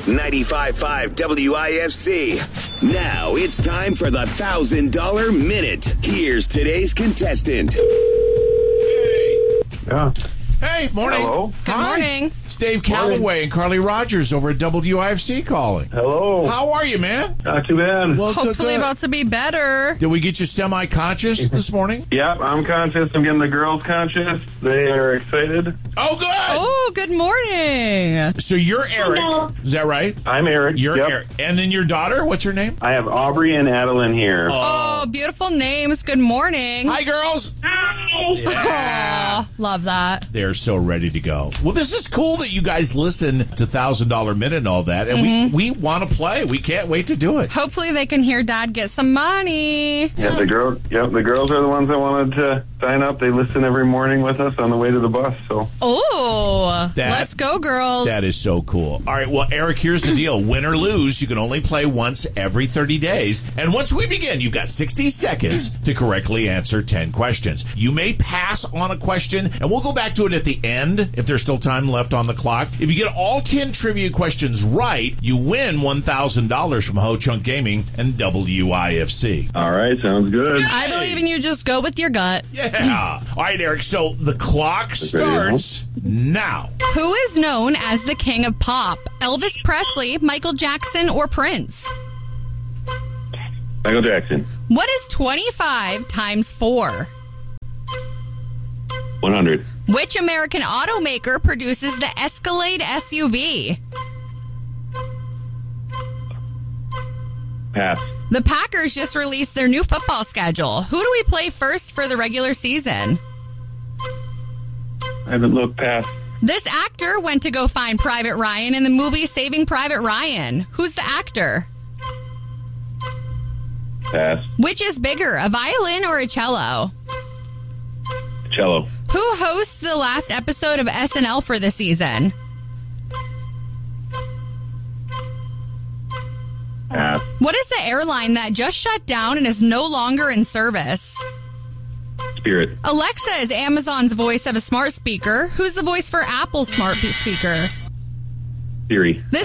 95.5 WIFC. Now it's time for the $1,000 Minute. Here's today's contestant. Yeah. Hey, morning. Hello. Good morning. It's Dave Calloway and Carly Rogers over at WIFC calling. Hello. How are you, man? Not too bad. Well, Hopefully about to be better. Did we get you semi-conscious this morning? Yep, I'm conscious. I'm getting the girls conscious. They are excited. Oh, good. Oh, good morning. So you're Eric. Is that right? I'm Eric. You're Yep. Eric. And then your daughter, what's her name? I have Aubrey and Adeline here. Oh, beautiful names. Good morning. Hi, girls. Aw, love that. They're so ready to go. Well, this is cool that you guys listen to $1,000 Minute and all that. And we want to play. We can't wait to do it. Hopefully they can hear Dad get some money. Yeah, the girls are the ones that wanted to sign up. They listen every morning with us on the way to the bus. So Oh, let's go, girls. That is so cool. All right, well, Eric, here's the deal. Win or lose, you can only play once every 30 days. And once we begin, you've got 60 seconds to correctly answer 10 questions. You may pass on a question, and we'll go back to it at the end if there's still time left on the clock. If you get all 10 trivia questions right, you win $1,000 from Ho Chunk Gaming and WIFC. all right, sounds good. I believe in you. Just go with your gut. Yeah. All right, Eric, so the clock starts now. Who is known as the king of pop? Elvis Presley, Michael Jackson, or Prince? Michael Jackson. What is 25 times 4? 100. Which American automaker produces the Escalade SUV? Pass. The Packers just released their new football schedule. Who do we play first for the regular season? I haven't looked past. This actor went to go find Private Ryan in the movie Saving Private Ryan. Who's the actor? Pass. Which is bigger, a violin or a cello? Cello. Who hosts the last episode of SNL for the season? Pass. What is the airline that just shut down and is no longer in service? Spirit. Alexa is Amazon's voice of a smart speaker. Who's the voice for Apple's smart speaker? Siri. This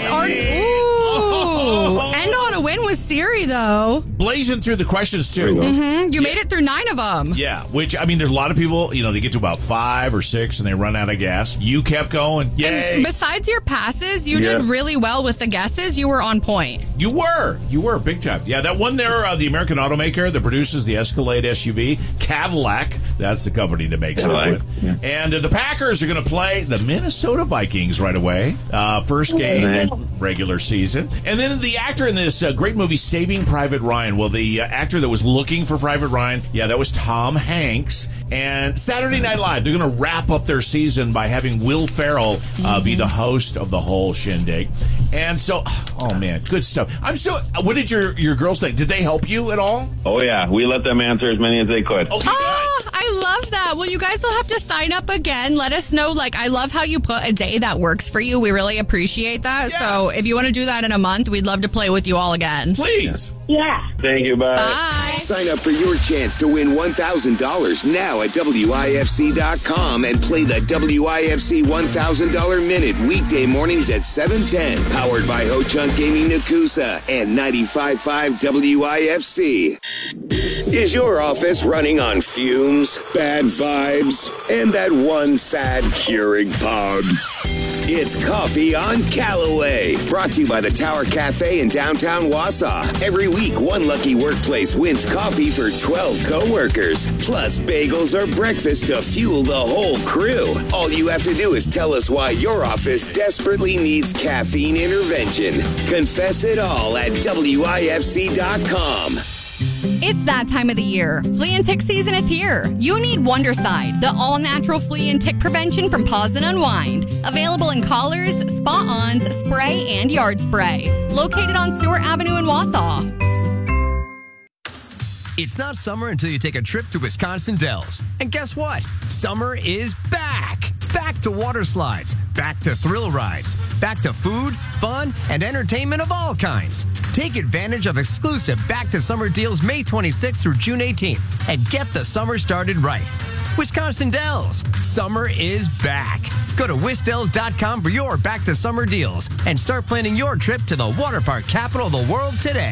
Ooh. End on a win with Siri, though. Blazing through the questions, There you too. go. You made it through 9 of them. Yeah, which, I mean, there's a lot of people, they get to about 5 or 6 and they run out of gas. You kept going. Yay. And besides your passes, you Yes. did really well with the guesses. You were on point. You were big time. Yeah, that one there, the American automaker that produces the Escalade SUV, Cadillac, that's the company that makes Cadillac, it. yeah. And the Packers are going to play the Minnesota Vikings right away. First game, regular season. And then the actor in this great movie, Saving Private Ryan. Well, the actor that was looking for Private Ryan, that was Tom Hanks. And Saturday Night Live, they're going to wrap up their season by having Will Ferrell be the host of the whole shindig. And so, oh man, good stuff. What did your girls think? Did they help you at all? Oh, yeah. We let them answer as many as they could. Okay, good. I love that. Well, you guys will have to sign up again. Let us know. I love how you put a day that works for you. We really appreciate that. Yeah. So if you want to do that in a month, we'd love to play with you all again. Please. Yeah. Thank you. Bye. Bye. Sign up for your chance to win $1,000 now at WIFC.com and play the WIFC $1,000 Minute weekday mornings at 7:10. Powered by Ho Chunk Gaming Nakusa and 95.5 WIFC. Is your office running on fumes, bad vibes, and that one sad Keurig pod? It's Coffee on Callaway, brought to you by the Tower Cafe in downtown Wausau. Every week, one lucky workplace wins coffee for 12 co-workers, plus bagels or breakfast to fuel the whole crew. All you have to do is tell us why your office desperately needs caffeine intervention. Confess it all at WIFC.com. It's that time of the year. Flea and tick season is here. You need Wondercide, the all-natural flea and tick prevention from Paws and Unwind. Available in collars, spot-ons, spray, and yard spray. Located on Stewart Avenue in Wausau. It's not summer until you take a trip to Wisconsin Dells. And guess what? Summer is back. Back to water slides, back to thrill rides, back to food, fun, and entertainment of all kinds. Take advantage of exclusive back to summer deals May 26th through June 18th and get the summer started right. Wisconsin Dells. Summer is back. Go to wisdells.com for your back to summer deals and start planning your trip to the water park capital of the world today.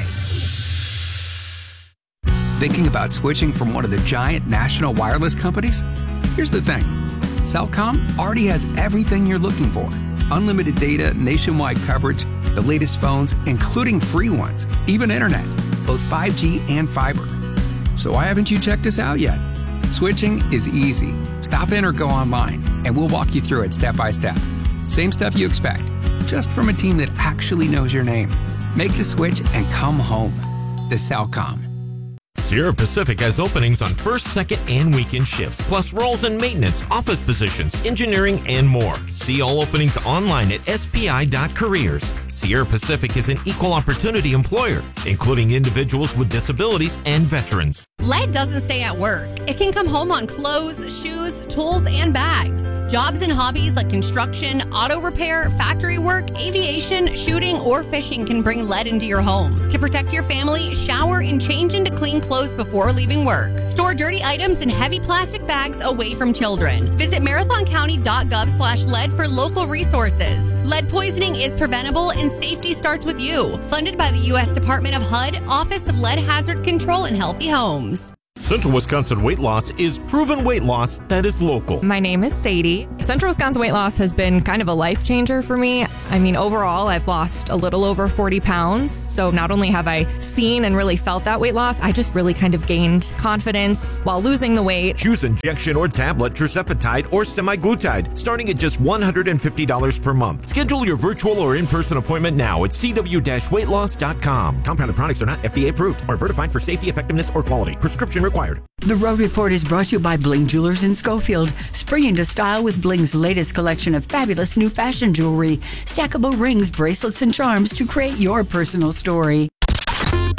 Thinking about switching from one of the giant national wireless companies? Here's the thing. Cellcom already has everything you're looking for. Unlimited data, nationwide coverage, the latest phones, including free ones, even internet, both 5G and fiber. So why haven't you checked us out yet? Switching is easy. Stop in or go online, and we'll walk you through it step by step. Same stuff you expect, just from a team that actually knows your name. Make the switch and come home. The Cellcom. Sierra Pacific has openings on first, second, and weekend shifts, plus roles in maintenance, office positions, engineering, and more. See all openings online at spi.careers. Sierra Pacific is an equal opportunity employer, including individuals with disabilities and veterans. Lead doesn't stay at work. It can come home on clothes, shoes, tools, and bags. Jobs and hobbies like construction, auto repair, factory work, aviation, shooting, or fishing can bring lead into your home. To protect your family, shower and change into clean clothes before leaving work. Store dirty items in heavy plastic bags away from children. Visit marathoncounty.gov/lead for local resources. Lead poisoning is preventable and safety starts with you. Funded by the U.S. Department of HUD, Office of Lead Hazard Control and Healthy Homes. Central Wisconsin Weight Loss is proven weight loss that is local. My name is Sadie. Central Wisconsin Weight Loss has been kind of a life changer for me. I mean, overall, I've lost a little over 40 pounds. So not only have I seen and really felt that weight loss, I just really kind of gained confidence while losing the weight. Choose injection or tablet, tirzepatide, or semaglutide, starting at just $150 per month. Schedule your virtual or in-person appointment now at cw-weightloss.com. Compounded products are not FDA approved or verified for safety, effectiveness, or quality. Prescription required. The Road Report is brought to you by Bling Jewelers in Schofield. Spring into style with Bling's latest collection of fabulous new fashion jewelry. Stackable rings, bracelets, and charms to create your personal story.